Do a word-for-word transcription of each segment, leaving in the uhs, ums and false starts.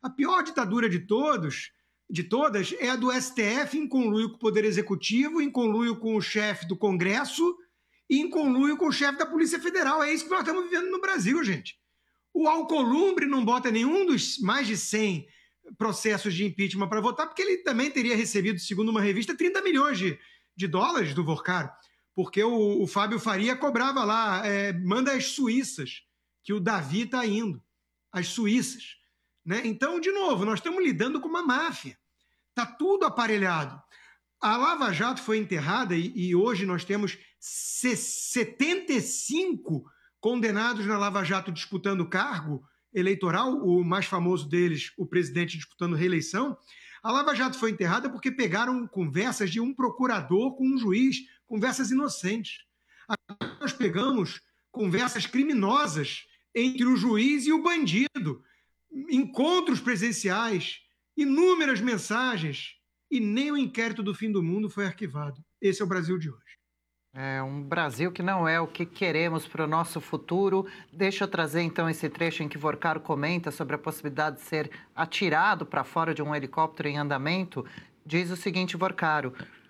A pior ditadura de todos, de todas, é a do S T F em conluio com o Poder Executivo, em conluio com o chefe do Congresso e em conluio com o chefe da Polícia Federal. É isso que nós estamos vivendo no Brasil, gente. O Alcolumbre não bota nenhum dos mais de cem processos de impeachment para votar, porque ele também teria recebido, segundo uma revista, trinta milhões de, de dólares do Vorcaro, porque o, o Fábio Faria cobrava lá, é, manda as suíças, que o Davi está indo, as suíças. Né? Então, de novo, nós estamos lidando com uma máfia. Está tudo aparelhado. A Lava Jato foi enterrada e, e hoje nós temos setenta e cinco condenados na Lava Jato disputando cargo eleitoral, o mais famoso deles, o presidente disputando reeleição. A Lava Jato foi enterrada porque pegaram conversas de um procurador com um juiz, conversas inocentes. Agora nós pegamos conversas criminosas entre o juiz e o bandido, encontros presenciais, inúmeras mensagens, e nem o inquérito do fim do mundo foi arquivado. Esse é o Brasil de hoje. É um Brasil que não é o que queremos para o nosso futuro. Deixa eu trazer, então, esse trecho em que Vorcaro comenta sobre a possibilidade de ser atirado para fora de um helicóptero em andamento. Diz o seguinte, Vorcaro,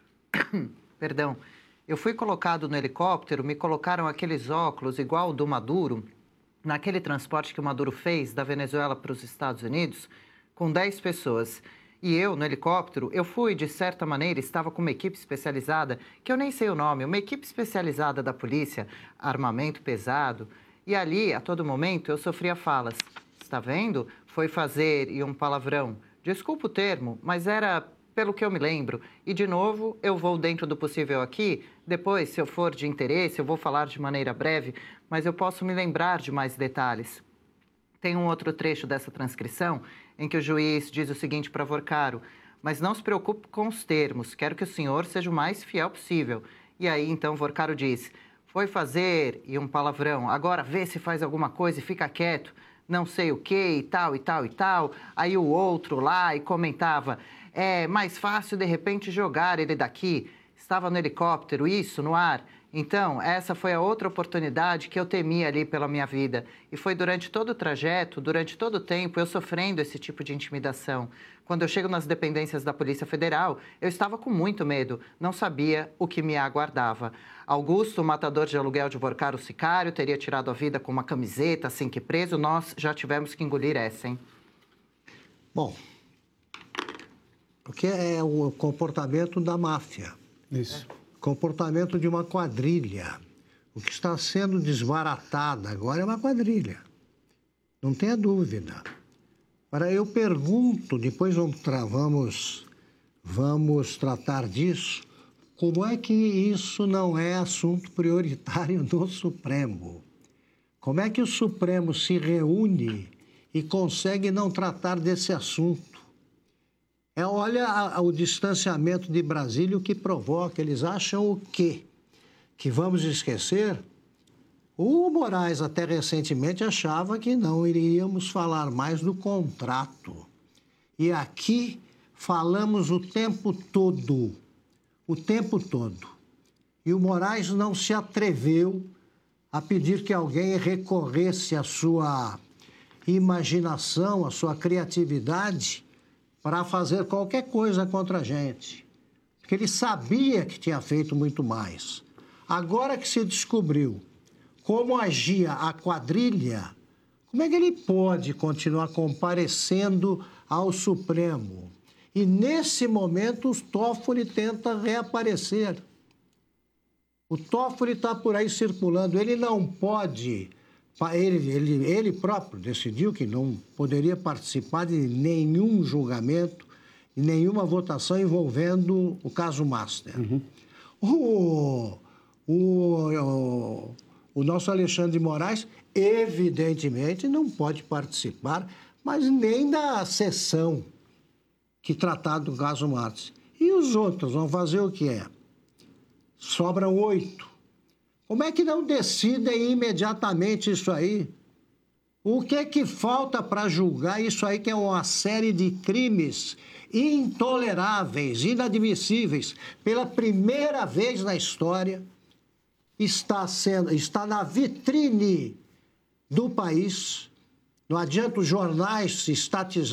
perdão, eu fui colocado no helicóptero, me colocaram aqueles óculos igual o do Maduro, naquele transporte que o Maduro fez da Venezuela para os Estados Unidos, com dez pessoas. E eu, no helicóptero, eu fui, de certa maneira, estava com uma equipe especializada, que eu nem sei o nome, uma equipe especializada da polícia, armamento pesado. E ali, a todo momento, eu sofria falas. Está vendo? Foi fazer, e um palavrão. Desculpa o termo, mas era pelo que eu me lembro. E, de novo, eu vou dentro do possível aqui. Depois, se eu for de interesse, eu vou falar de maneira breve, mas eu posso me lembrar de mais detalhes. Tem um outro trecho dessa transcrição em que o juiz diz o seguinte para Vorcaro, mas não se preocupe com os termos, quero que o senhor seja o mais fiel possível. E aí, então, Vorcaro diz, foi fazer, e um palavrão, agora vê se faz alguma coisa e fica quieto, não sei o que, e tal, e tal, e tal. Aí o outro lá e comentava, é mais fácil, de repente, jogar ele daqui. Estava no helicóptero, isso, no ar. Então, essa foi a outra oportunidade que eu temia ali pela minha vida. E foi durante todo o trajeto, durante todo o tempo, eu sofrendo esse tipo de intimidação. Quando eu chego nas dependências da Polícia Federal, eu estava com muito medo, não sabia o que me aguardava. Augusto, o matador de aluguel de Vorcaro Sicário, teria tirado a vida com uma camiseta, assim que preso. Nós já tivemos que engolir essa, hein? Bom, porque é o comportamento da máfia. Isso. É. Comportamento de uma quadrilha. O que está sendo desbaratado agora é uma quadrilha. Não tenha dúvida. Agora, eu pergunto, depois vamos, vamos, vamos tratar disso, como é que isso não é assunto prioritário do Supremo? Como é que o Supremo se reúne e consegue não tratar desse assunto? É, olha a, a, o distanciamento de Brasília, o que provoca. Eles acham o quê? Que vamos esquecer? O Moraes, até recentemente, achava que não iríamos falar mais do contrato. E aqui falamos o tempo todo, o tempo todo. E o Moraes não se atreveu a pedir que alguém recorresse à sua imaginação, à sua criatividade, para fazer qualquer coisa contra a gente. Porque ele sabia que tinha feito muito mais. Agora que se descobriu como agia a quadrilha, como é que ele pode continuar comparecendo ao Supremo? E, nesse momento, o Toffoli tenta reaparecer. O Toffoli está por aí circulando. Ele não pode... Ele, ele, ele próprio decidiu que não poderia participar de nenhum julgamento, de nenhuma votação envolvendo o caso Master. Uhum. O, o, o, o nosso Alexandre de Moraes, evidentemente, não pode participar, mas nem da sessão que tratar do caso Master. E os outros vão fazer o que é? Sobram oito. Como é que não decidem imediatamente isso aí? O que é que falta para julgar isso aí, que é uma série de crimes intoleráveis, inadmissíveis? Pela primeira vez na história, está, sendo, está na vitrine do país. Não adianta os jornais se estatizarem.